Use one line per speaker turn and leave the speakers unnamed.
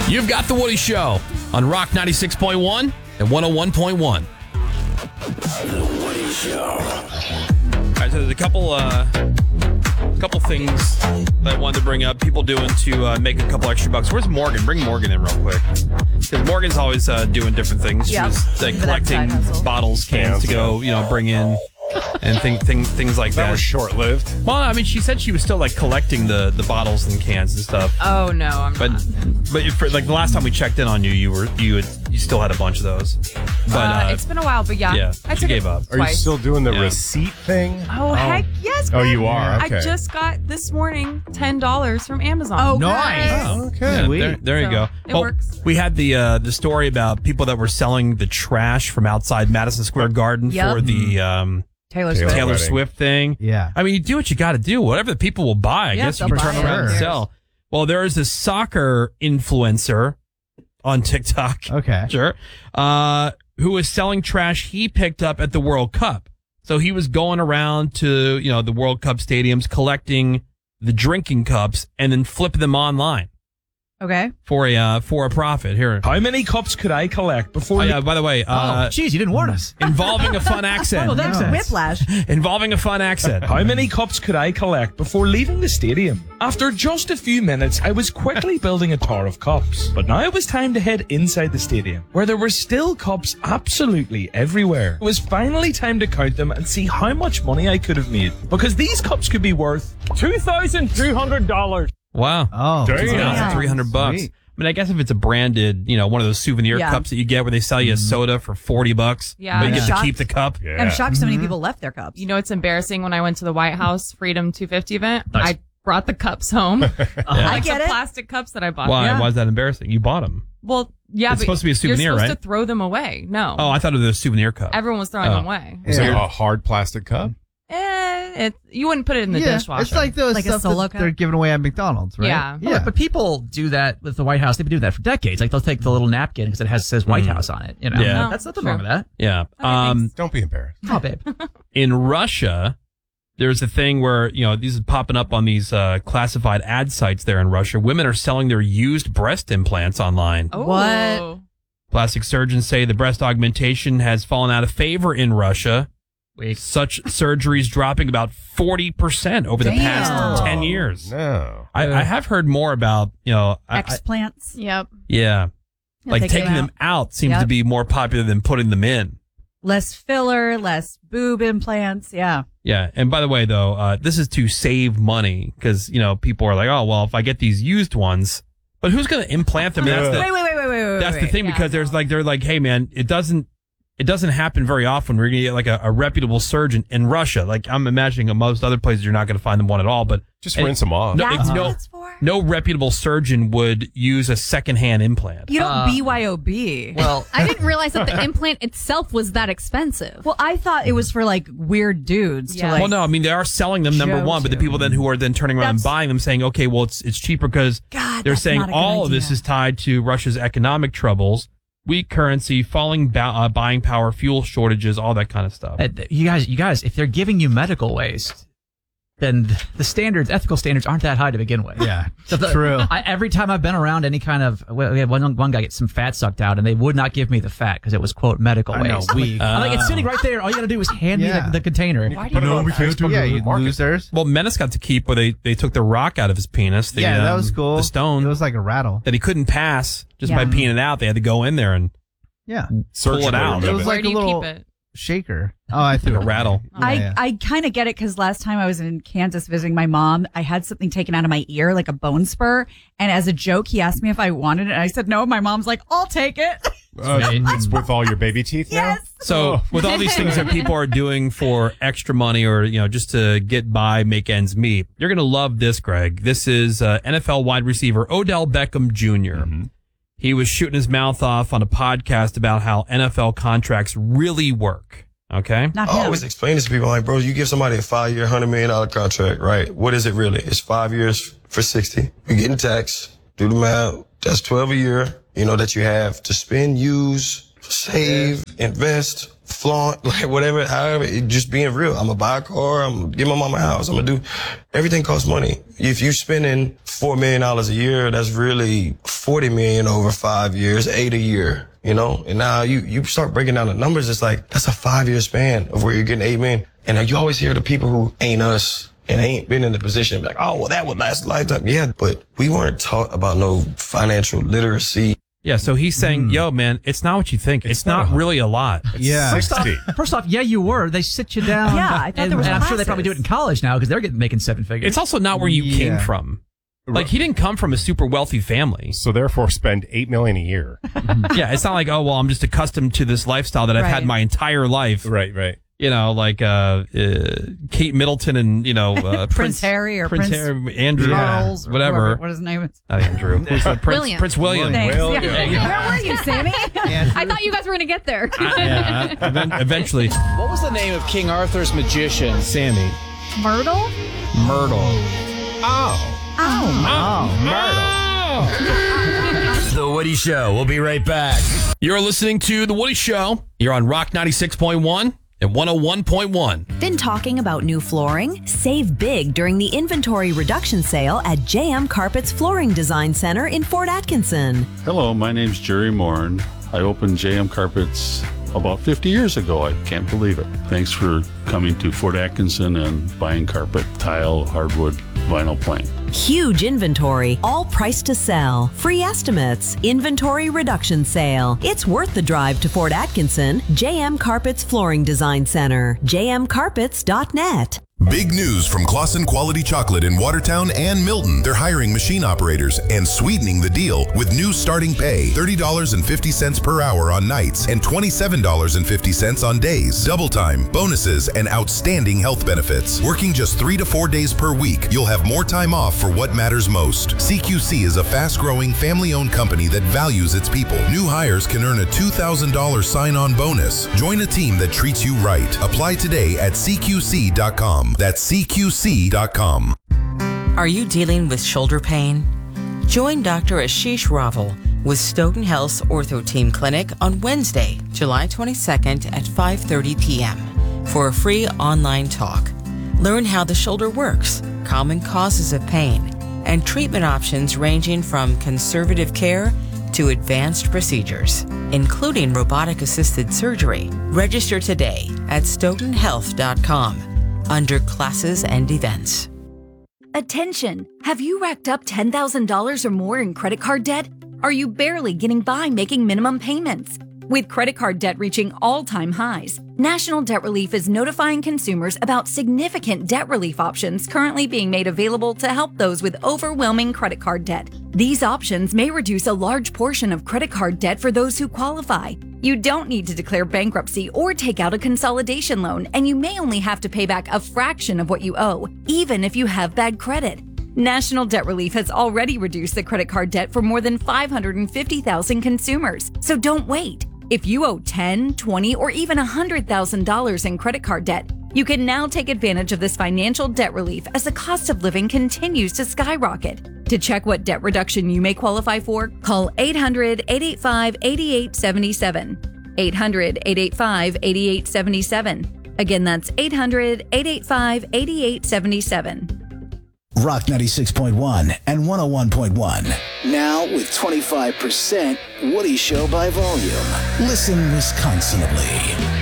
You've got The Woody Show on Rock 96.1 and 101.1. The Woody Show. All right, so there's a couple things that I wanted to bring up. People doing to make a couple extra bucks. Where's Morgan? Bring Morgan in real quick. Because Morgan's always doing different things. She was collecting bottles, cans to go, bring in. And things like that.
That was short-lived.
Well, I mean, she said she was still collecting the bottles and cans and stuff.
Oh no, I'm not.
But for, the last time we checked in on you, you still had a bunch of those. But
it's been a while, but yeah, I
she gave up.
Are you still doing the receipt thing?
Oh heck yes!
Oh, you are. Okay.
I just got this morning $10 from Amazon.
Oh,
nice. Oh, okay.
Yeah, there you go.
It works.
We had the story about people that were selling the trash from outside Madison Square Garden for the Taylor Swift thing.
Yeah.
I mean, you do what you got to do. Whatever the people will buy, I guess you can turn around and sell. Well, there is a soccer influencer on TikTok.
Okay.
Sure. Who was selling trash he picked up at the World Cup. So he was going around to, the World Cup stadiums, collecting the drinking cups and then flipping them online.
Okay.
For a profit. Here.
How many cups could I collect before?
By the way,
geez, you didn't warn us.
Involving a fun accent.
Oh, that's
Whiplash.
Involving a fun accent.
How many cups could I collect before leaving the stadium? After just a few minutes, I was quickly building a tower of cups. But now it was time to head inside the stadium, where there were still cups absolutely everywhere. It was finally time to count them and see how much money I could have made, because these cups could be worth $2,300.
Wow.
Oh,
$2,300.
Sweet.
I mean, I guess if it's a branded, one of those souvenir cups that you get where they sell you a soda for $40.
Yeah.
But you
I'm
get to keep the cup.
Yeah. I'm shocked so many people left their cups.
It's embarrassing when I went to the White House Freedom 250 event. Nice. I brought the cups home.
I get
the
it.
plastic cups that I bought.
Why?
Yeah.
Why is that embarrassing? You bought them.
Well, yeah,
it's supposed to be a souvenir,
you're supposed
right?
to throw them away. No.
Oh, I thought it was a souvenir cup.
Everyone was throwing them away.
Is it a hard plastic cup?
You wouldn't put it in the dishwasher.
It's like those
Like a
stuff
solo
that
cup?
they're giving away at McDonald's, right?
Yeah.
Yeah.
But people do that with the White House. They've been doing that for decades. Like they'll take the little napkin because it says White House on it.
Yeah.
That's nothing
Sure.
wrong with that.
Yeah.
Don't be embarrassed.
Oh, babe.
In Russia, there's a thing where, these is popping up on these classified ad sites there in Russia. Women are selling their used breast implants online.
Oh.
What?
Plastic surgeons say the breast augmentation has fallen out of favor in Russia. Such surgeries dropping about 40% over the past 10 years.
No.
I have heard more about,
Explants.
Yep.
yeah. Like
take
taking
them
them out seems to be more popular than putting them in.
Less filler, less boob implants. Yeah.
Yeah. And by the way, though, this is to save money because, people are like, oh, well, if I get these used ones, but who's going to implant them?
Wait. That's
the thing because they're like, hey, man, it doesn't happen very often. We're going to get like a reputable surgeon in Russia. Like I'm imagining in most other places, you're not going to find them one at all, but
just rinse them off.
That's what it's for?
No reputable surgeon would use a secondhand implant.
You don't BYOB.
Well,
I didn't realize that the implant itself was that expensive.
Well, I thought it was for like weird dudes to like.
Well, no, I mean they are selling them, number
show
one, but the
to.
people then who are then turning around and buying them, saying, okay, well it's cheaper because
God,
they're
that's
saying
not a good
all of this
idea.
is tied to Russia's economic troubles, weak currency, falling buying power, fuel shortages, all that kind of stuff.
You guys, if they're giving you medical waste, then the ethical standards aren't that high to begin with.
Yeah,
So
true.
Every time I've been around any kind of, we had one guy get some fat sucked out, and they would not give me the fat because it was quote medical
I know,
waste.
weak.
I'm like, it's sitting right there. All you got to do is hand me the container.
Why do you we can't do
Yeah,
the
you
market.
losers.
Well, Menace got to keep where they took the rock out of his penis.
Yeah, that was cool.
The stone
It was like a rattle.
that he couldn't pass just by peeing it out. They had to go in there and
Yeah.
pull it out.
It was
Where
like
do
a
you
little
keep it?
shaker. Oh, I threw
Like a rattle.
Yeah.
I kind of get it because last time I was in Kansas visiting my mom, I had something taken out of my ear, like a bone spur. And as a joke, he asked me if I wanted it. And I said no. My mom's like, I'll take it.
It's with all your baby teeth now?
Yes.
So with all these things that people are doing for extra money or, just to get by, make ends meet, you're going to love this, Greg. This is NFL wide receiver Odell Beckham Jr. He was shooting his mouth off on a podcast about how NFL contracts really work. Okay?
Not
I
him.
always explain this to people, like, bro, you give somebody a 5-year, $100 million contract, right? What is it really? It's 5 years for 60. You're getting taxed. Do the math. That's 12 a year, that you have to spend, use, save, invest, flaunt, like whatever, however, just being real. I'm gonna buy a car. I'm gonna give my mama a house. I'm gonna do, everything costs money. If you're spending $4 million a year, that's really 40 million over 5 years, 8 a year, you know? And now you start breaking down the numbers. It's like, that's a 5-year span of where you're getting 8 million. And you always hear the people who ain't us and ain't been in the position like, oh, well, that would last a lifetime. Yeah, but we weren't taught about no financial literacy.
Yeah, so he's saying, yo, man, it's not what you think. It's not really a lot.
Yeah.
First off, yeah, you were. They sit you down.
Yeah, I thought there was
and I'm sure they
classes.
probably do it in college now because they're making 7 figures.
It's also not where you came from. Like, he didn't come from a super wealthy family.
So therefore spend $8 million a year.
Yeah, it's not like, oh, well, I'm just accustomed to this lifestyle that I've had
Right.
my entire life.
Right.
You know, like Kate Middleton and, you
Prince Harry or Prince
Harry, Andrew,
Charles, or
whatever.
whoever- what his name is.
Not Andrew. Who's the Prince
William.
Prince William.
Thanks.
Well,
Yeah. Where were you, Sammy?
I thought you guys were going to get there.
Eventually.
What was the name of King Arthur's magician?
Sammy.
Myrtle?
Myrtle.
The Woody Show. We'll be right back.
You're listening to The Woody Show. You're on Rock 96.1 and 101.1.
Been talking about new flooring? Save big during the inventory reduction sale at JM Carpet's Flooring Design Center in Fort Atkinson.
Hello, my name's Jerry Morin. I opened JM Carpets about 50 years ago. I can't believe it. Thanks for coming to Fort Atkinson and buying carpet, tile, hardwood, vinyl plank.
Huge inventory, all priced to sell, free estimates, inventory reduction sale. It's worth the drive to Fort Atkinson. JM Carpets Flooring Design Center, jmcarpets.net.
Big news from Claussen Quality Chocolate in Watertown and Milton. They're hiring machine operators and sweetening the deal with new starting pay, $30.50 per hour on nights and $27.50 on days. Double time, bonuses, and outstanding health benefits. Working just 3 to 4 days per week, you'll have more time off for what matters most. CQC is a fast-growing, family-owned company that values its people. New hires can earn a $2,000 sign-on bonus. Join a team that treats you right. Apply today at CQC.com. That's CQC.com.
Are you dealing with shoulder pain? Join Dr. Ashish Raval with Stoughton Health's Ortho Team Clinic on Wednesday, July 22nd at 5:30 p.m. for a free online talk. Learn how the shoulder works, common causes of pain, and treatment options ranging from conservative care to advanced procedures, including robotic-assisted surgery. Register today at stoughtonhealth.com under classes and events.
Attention! Have you racked up $10,000 or more in credit card debt? Are you barely getting by making minimum payments? With credit card debt reaching all-time highs, National Debt Relief is notifying consumers about significant debt relief options currently being made available to help those with overwhelming credit card debt. These options may reduce a large portion of credit card debt for those who qualify. You don't need to declare bankruptcy or take out a consolidation loan, and you may only have to pay back a fraction of what you owe, even if you have bad credit. National Debt Relief has already reduced the credit card debt for more than 550,000 consumers, so don't wait. If you owe $10,000, $20,000, or even $100,000 in credit card debt, you can now take advantage of this financial debt relief as the cost of living continues to skyrocket. To check what debt reduction you may qualify for, call 800-885-8877. 800-885-8877. Again, that's 800-885-8877.
Rock 96.1 and 101.1. Now with 25% Woody Show by volume. Listen Wisconsinably.